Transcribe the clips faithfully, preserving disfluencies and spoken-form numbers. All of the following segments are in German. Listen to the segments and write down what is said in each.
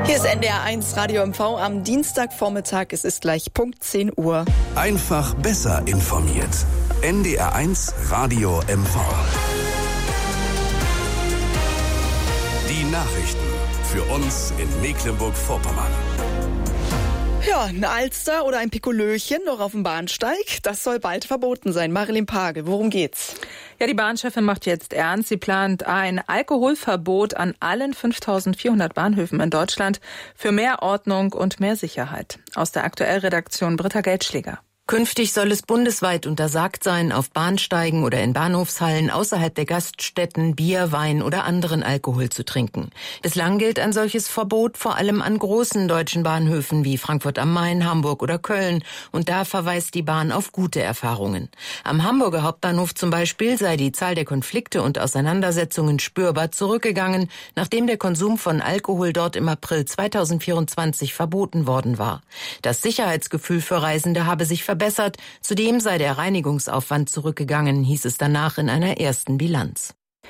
Hier ist N D R eins Radio M V am Dienstagvormittag. Es ist gleich Punkt zehn Uhr. Einfach besser informiert. N D R eins Radio M V. Die Nachrichten für uns in Mecklenburg-Vorpommern. Ja, ein Alster oder ein Pikolöchen noch auf dem Bahnsteig, das soll bald verboten sein. Marilyn Page, worum geht's? Ja, die Bahnchefin macht jetzt ernst. Sie plant ein Alkoholverbot an allen fünftausendvierhundert Bahnhöfen in Deutschland für mehr Ordnung und mehr Sicherheit. Aus der Aktuell-Redaktion Britta Geldschläger. Künftig soll es bundesweit untersagt sein, auf Bahnsteigen oder in Bahnhofshallen außerhalb der Gaststätten Bier, Wein oder anderen Alkohol zu trinken. Bislang gilt ein solches Verbot vor allem an großen deutschen Bahnhöfen wie Frankfurt am Main, Hamburg oder Köln. Und da verweist die Bahn auf gute Erfahrungen. Am Hamburger Hauptbahnhof zum Beispiel sei die Zahl der Konflikte und Auseinandersetzungen spürbar zurückgegangen, nachdem der Konsum von Alkohol dort im April zweitausendvierundzwanzig verboten worden war. Das Sicherheitsgefühl für Reisende habe sich verbessert. Verbessert. Zudem sei der Reinigungsaufwand zurückgegangen, hieß es danach in einer ersten Bilanz.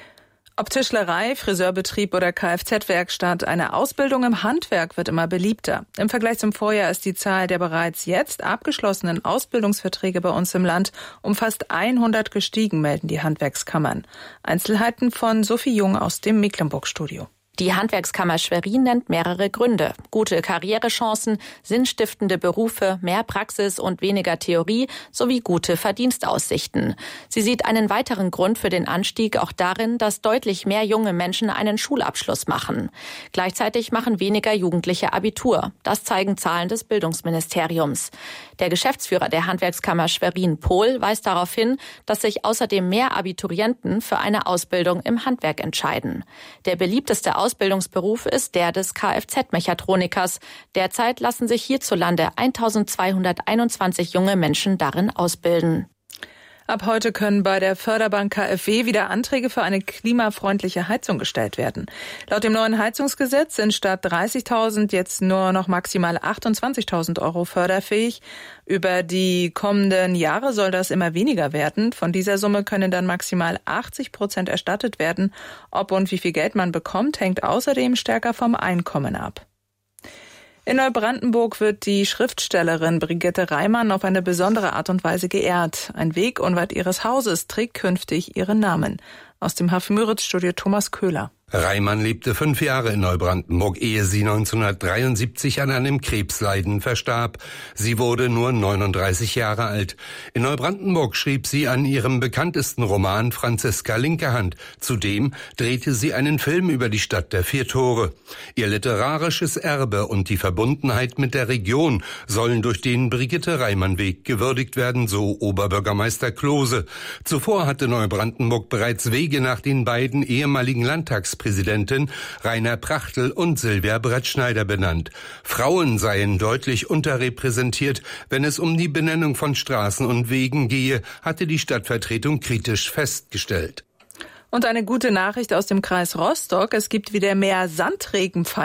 Ob Tischlerei, Friseurbetrieb oder Kfz-Werkstatt, eine Ausbildung im Handwerk wird immer beliebter. Im Vergleich zum Vorjahr ist die Zahl der bereits jetzt abgeschlossenen Ausbildungsverträge bei uns im Land um fast hundert gestiegen, melden die Handwerkskammern. Einzelheiten von Sophie Jung aus dem Mecklenburg-Studio. Die Handwerkskammer Schwerin nennt mehrere Gründe. Gute Karrierechancen, sinnstiftende Berufe, mehr Praxis und weniger Theorie sowie gute Verdienstaussichten. Sie sieht einen weiteren Grund für den Anstieg auch darin, dass deutlich mehr junge Menschen einen Schulabschluss machen. Gleichzeitig machen weniger Jugendliche Abitur. Das zeigen Zahlen des Bildungsministeriums. Der Geschäftsführer der Handwerkskammer Schwerin, Pohl, weist darauf hin, dass sich außerdem mehr Abiturienten für eine Ausbildung im Handwerk entscheiden. Der beliebteste Ausbildungsberuf ist der des Kfz-Mechatronikers. Derzeit lassen sich hierzulande eintausendzweihunderteinundzwanzig junge Menschen darin ausbilden. Ab heute können bei der Förderbank K f W wieder Anträge für eine klimafreundliche Heizung gestellt werden. Laut dem neuen Heizungsgesetz sind statt dreißigtausend jetzt nur noch maximal achtundzwanzigtausend Euro förderfähig. Über die kommenden Jahre soll das immer weniger werden. Von dieser Summe können dann maximal achtzig Prozent erstattet werden. Ob und wie viel Geld man bekommt, hängt außerdem stärker vom Einkommen ab. In Neubrandenburg wird die Schriftstellerin Brigitte Reimann auf eine besondere Art und Weise geehrt. Ein Weg unweit ihres Hauses trägt künftig ihren Namen. Aus dem H F Müritz-Studio Thomas Köhler. Reimann lebte fünf Jahre in Neubrandenburg, ehe sie neunzehnhundertdreiundsiebzig an einem Krebsleiden verstarb. Sie wurde nur neununddreißig Jahre alt. In Neubrandenburg schrieb sie an ihrem bekanntesten Roman Franziska Linkehand. Zudem drehte sie einen Film über die Stadt der vier Tore. Ihr literarisches Erbe und die Verbundenheit mit der Region sollen durch den Brigitte-Reimann-Weg gewürdigt werden, so Oberbürgermeister Klose. Zuvor hatte Neubrandenburg bereits Wege nach den beiden ehemaligen Landtagspräsidenten Präsidentin Rainer Prachtl und Silvia Brettschneider benannt. Frauen seien deutlich unterrepräsentiert, wenn es um die Benennung von Straßen und Wegen gehe, hatte die Stadtvertretung kritisch festgestellt. Und eine gute Nachricht aus dem Kreis Rostock. Es gibt wieder mehr Sandregenpfeiler.